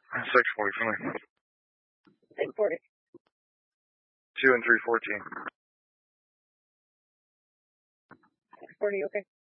640 for me. 640. 2 and 314. 640, okay.